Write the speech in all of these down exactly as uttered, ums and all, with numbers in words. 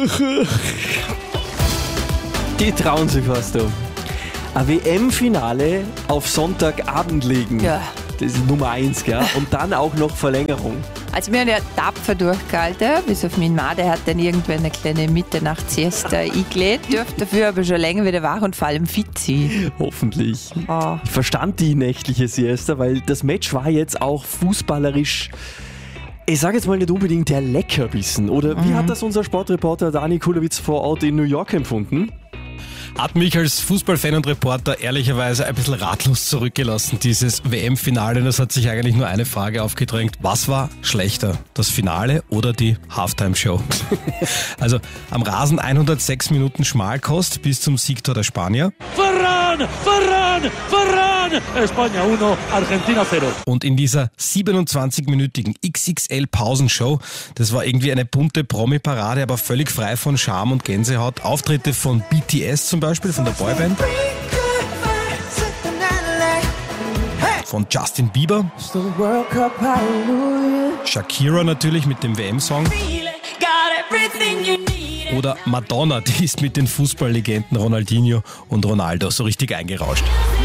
Die trauen sich fast da. Ein W M-Finale auf Sonntagabend legen. Ja. Das ist Nummer eins, gell? Und dann auch noch Verlängerung. Also wir haben ja tapfer durchgehalten, bis auf meinen Mann, der hat dann irgendwann eine kleine Mitternacht-Siesta eingelegt, dürfte dafür aber schon länger wieder wach und vor allem fit sein. Hoffentlich. Oh. Ich verstand die nächtliche Siesta, weil das Match war jetzt auch fußballerisch, ich sage jetzt mal nicht unbedingt der Leckerbissen. Oder wie mhm. hat das unser Sportreporter Dani Kulowitz vor Ort in New York empfunden? Hat mich als Fußballfan und Reporter ehrlicherweise ein bisschen ratlos zurückgelassen, dieses W M-Finale. Das hat sich eigentlich nur eine Frage aufgedrängt. Was war schlechter, das Finale oder die Halftime-Show? Also am Rasen hundertsechs Minuten Schmalkost bis zum Siegtor der Spanier. Ferran, Ferran, Ferran! España uno, Argentina cero. Und in dieser siebenundzwanzig-minütigen X X L-Pausenshow, das war irgendwie eine bunte Promi-Parade, aber völlig frei von Charme und Gänsehaut. Auftritte von B T S zum Beispiel, von der Boyband. Von Justin Bieber. Shakira natürlich mit dem W M-Song. Oder Madonna, die ist mit den Fußballlegenden Ronaldinho und Ronaldo so richtig eingerauscht.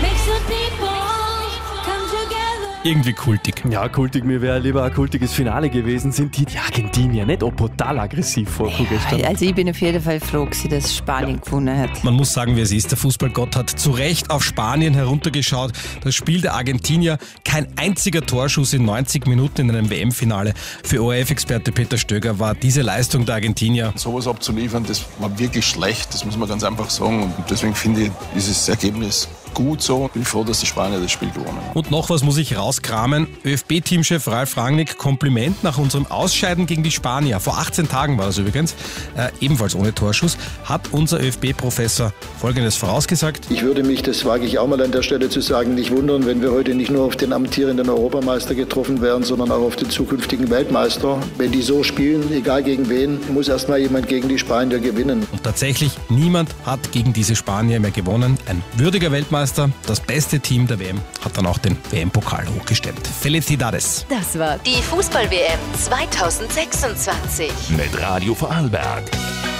Irgendwie kultig. Ja, kultig. Mir wäre lieber ein kultiges Finale gewesen. Sind die, die Argentinier nicht auch brutal aggressiv vorgestern? Ja, also ich bin auf jeden Fall froh, dass Spanien gewonnen hat. Man muss sagen, wie es ist. Der Fußballgott hat zu Recht auf Spanien heruntergeschaut. Das Spiel der Argentinier, kein einziger Torschuss in neunzig Minuten in einem W M-Finale. Für O R F-Experte Peter Stöger war diese Leistung der Argentinier. Sowas abzuliefern, das war wirklich schlecht. Das muss man ganz einfach sagen. Und deswegen finde ich dieses Ergebnis gut so. Ich bin froh, dass die Spanier das Spiel gewonnen haben. Und noch was muss ich rauskramen. ÖFB-Teamchef Ralf Rangnick, Kompliment nach unserem Ausscheiden gegen die Spanier. Vor achtzehn Tagen war das übrigens, äh, ebenfalls ohne Torschuss, hat unser ÖFB-Professor Folgendes vorausgesagt. Ich würde mich, das wage ich auch mal an der Stelle zu sagen, nicht wundern, wenn wir heute nicht nur auf den amtierenden Europameister getroffen wären, sondern auch auf den zukünftigen Weltmeister. Wenn die so spielen, egal gegen wen, muss erstmal jemand gegen die Spanier gewinnen. Und tatsächlich, niemand hat gegen diese Spanier mehr gewonnen. Ein würdiger Weltmeister. Das beste Team der W M hat dann auch den W M-Pokal hochgestemmt. Felicidades. Das war die Fußball-W M zweitausendsechsundzwanzig. Mit Radio Vorarlberg.